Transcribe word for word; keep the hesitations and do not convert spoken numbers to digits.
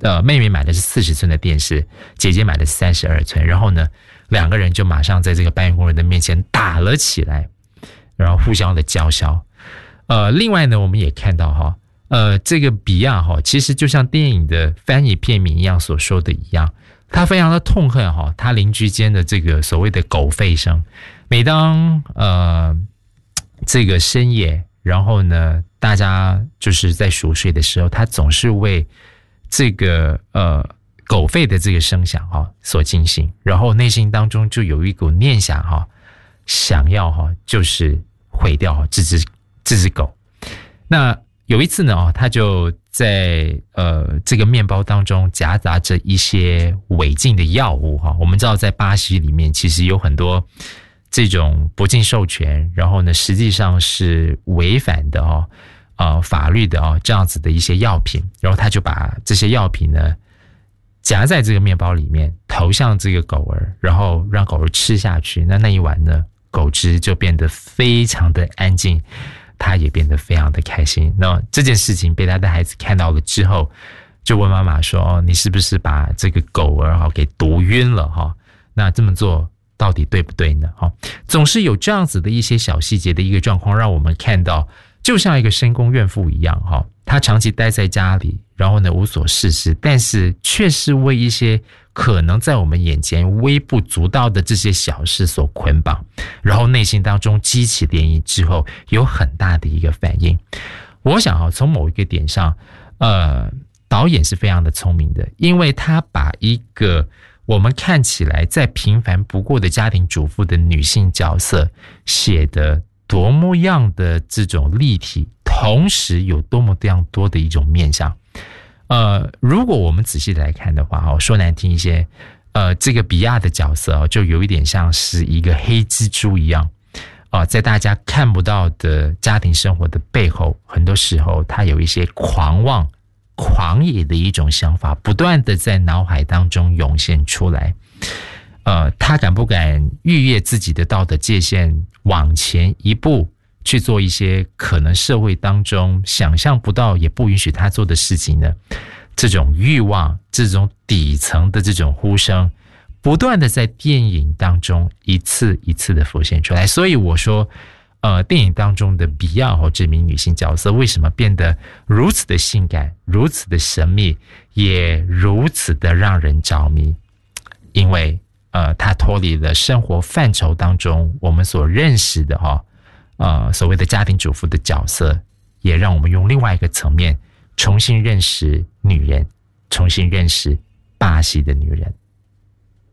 呃，妹妹买的是四十寸的电视，姐姐买的是三十二寸，然后呢，两个人就马上在这个搬运工人的面前打了起来，然后互相的叫嚣。呃，另外呢，我们也看到哈，呃，这个比亚哈，其实就像电影的翻译片名一样所说的一样，他非常的痛恨哈，他邻居间的这个所谓的狗吠声。每当呃这个深夜，然后呢，大家就是在熟睡的时候，他总是为这个呃狗吠的这个声响哈所惊醒，然后内心当中就有一股念想哈，想要哈就是毁掉这只这只狗。那有一次呢哦，他就在呃这个面包当中夹杂着一些违禁的药物哈。我们知道在巴西里面其实有很多这种不经授权，然后呢实际上是违反的哦，呃法律的哦这样子的一些药品，然后他就把这些药品呢夹在这个面包里面，投向这个狗儿，然后让狗儿吃下去。那那一晚呢，狗只就变得非常的安静，他也变得非常的开心。那这件事情被他的孩子看到了之后，就问妈妈说：“哦，你是不是把这个狗儿哈给毒晕了哈？那这么做到底对不对呢？”哈，总是有这样子的一些小细节的一个状况，让我们看到，就像一个深宫怨妇一样哈，她长期待在家里，然后呢无所事事，但是却是为一些可能在我们眼前微不足道的这些小事所捆绑，然后内心当中激起涟漪之后，有很大的一个反应。我想啊，从某一个点上，呃，导演是非常的聪明的，因为他把一个我们看起来再平凡不过的家庭主妇的女性角色写得多么样的这种立体，同时有多么这样多的一种面向。呃，如果我们仔细来看的话，哦，说难听一些，呃，这个比亚的角色哦，就有一点像是一个黑蜘蛛一样，啊、呃，在大家看不到的家庭生活的背后，很多时候他有一些狂妄、狂野的一种想法，不断的在脑海当中涌现出来。呃，他敢不敢逾越自己的道德界限，往前一步去做一些可能社会当中想象不到也不允许他做的事情呢？这种欲望，这种底层的这种呼声，不断的在电影当中一次一次的浮现出来。所以我说，呃，电影当中的比亚和这名女性角色为什么变得如此的性感，如此的神秘，也如此的让人着迷？因为呃，她脱离了生活范畴当中我们所认识的哈、哦，呃，所谓的家庭主妇的角色，也让我们用另外一个层面重新认识女人，重新认识巴西的女人。